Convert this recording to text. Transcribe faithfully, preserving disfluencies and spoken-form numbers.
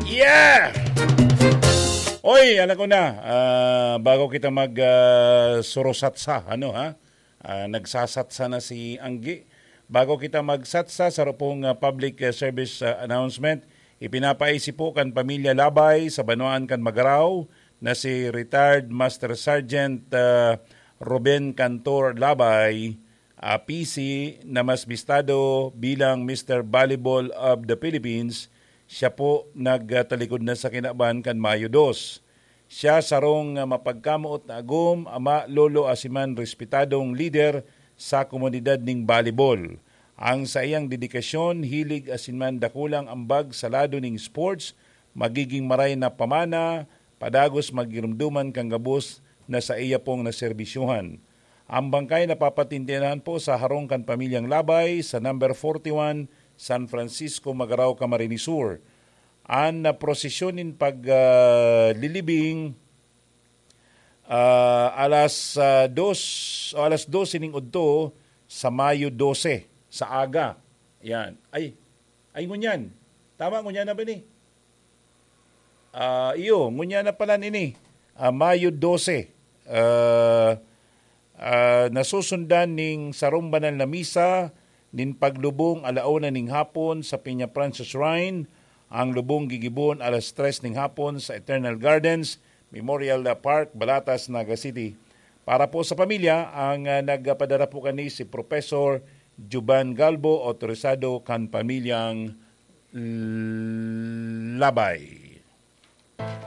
Yeah! Oy, alam ko na, uh, bago kita mag uh, surosatsa, ano ha? Uh, nagsasatsa na si Anggi. Bago kita magsatsa sa pong uh, public uh, service uh, announcement, ipinapaisip po kan Pamilya Labay sa Banuan kan Magaraw na si retired Master Sergeant uh, Ruben Cantor Labay, uh, P C na mas bistado bilang Mister Volleyball of the Philippines. Siya po nagtalikod na sa kinaban kan Mayo dos. Siya sarong uh, mapagkamuot na agum, ama Lolo Asiman, respetadong leader sa komunidad ning volleyball. Ang sa iyang dedikasyon, hilig asinman dakulang ambag sa lado ning sports, magiging maray na pamana, padagos magirumduman kang gabos na sa iya pong naserbisyuhan. Ang bangkay napapatindihan po sa harong kan Pamilyang Labay sa number forty-one San Francisco, Magaraw, Camarines Sur. Ang uh, prosesyonin paglilibing uh, uh, alas uh, dos o alas dos ning udto sa Mayo dose sa aga. Yan. Ay, ay ngunyan. Tama ngunyan na ba ni? Uh, iyo, ngunyan na pala nini. Uh, Mayo dose. Uh, uh, nasusundan ning sarong banal na misa nin paglubong alauna ning hapon sa Peñafrancia Shrine. Ang lubong gigibon alas tres ning hapon sa Eternal Gardens, Memorial Park, Balatas, Naga City. Para po sa pamilya, ang uh, nagpadara po kani si Professor Juban Galbo, otorisado kan Pamilyang Labay.